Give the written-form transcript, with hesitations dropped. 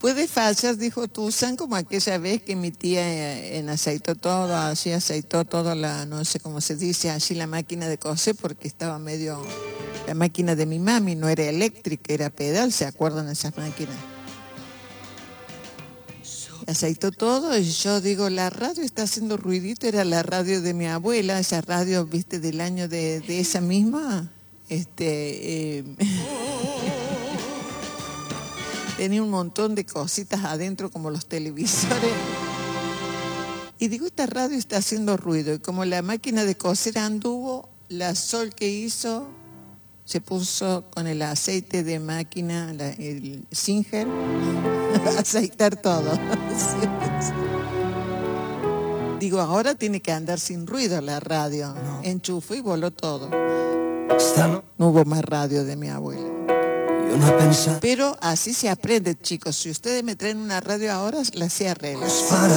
Puede fallar, dijo Tuzán, como aquella vez que mi tía aceitó todo, así aceitó todo no sé cómo se dice, allí la máquina de coser, porque estaba medio... La máquina de mi mami no era eléctrica, era pedal, ¿se acuerdan esas máquinas? Aceitó todo y yo digo, la radio está haciendo ruidito, era la radio de mi abuela, esa radio, viste, del año de esa misma, tenía un montón de cositas adentro como los televisores. Y digo, esta radio está haciendo ruido. Y como la máquina de coser anduvo, la Sol que hizo, se puso con el aceite de máquina, el Singer, a aceitar todo. Digo, ahora tiene que andar sin ruido la radio. No. Enchufó y voló todo. No hubo más radio de mi abuela. Pero así se aprende, chicos. Si ustedes me traen una radio ahora, la se arregla.